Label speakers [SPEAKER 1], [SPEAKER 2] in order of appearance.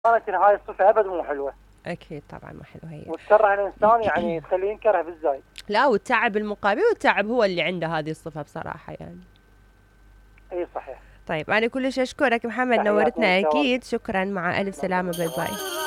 [SPEAKER 1] هاي الصفة أبد مو حلوة.
[SPEAKER 2] أكيد طبعا مو حلوة هي.
[SPEAKER 1] وتكره الإنسان يعني تخليه ينكره بالزايد.
[SPEAKER 2] لا، والتعب المقابل، والتعب هو اللي عنده هذه الصفة بصراحة يعني.
[SPEAKER 1] أي صحيح.
[SPEAKER 2] طيب أنا كلش أشكرك محمد،
[SPEAKER 1] تحياتي
[SPEAKER 2] نورتنا
[SPEAKER 1] لك يا ورد.
[SPEAKER 2] أكيد، شكرا، مع ألف
[SPEAKER 1] الله
[SPEAKER 2] سلامة، باي
[SPEAKER 1] يسلمك.
[SPEAKER 2] باي.